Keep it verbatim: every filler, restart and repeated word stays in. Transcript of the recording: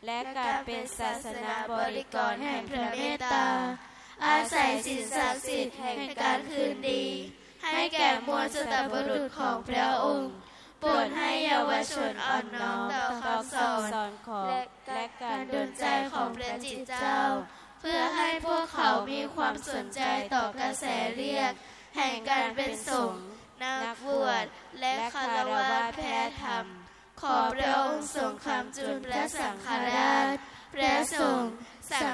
และการเป็นศาสนาบริกรแห่งพระเมตตาอาศัยศีลศักดิ์สิทธิ์แห่งการคืนดีให้แก่มวลสตบุรุษของพระองค์โปรดให้เยาวชนอ่อนน้อมต่อคำสอนของและการดลใจของพระจิตเจ้าเพื่อให้พวกเขามีความสนใจต่อกระแสเรียกแห่งการเป็นสงฆ์นักบวชและคฤหัสถ์แพทย์ธรรมขอพระองค์ทรงคำจุนพระสังฆราชพระสงฆ์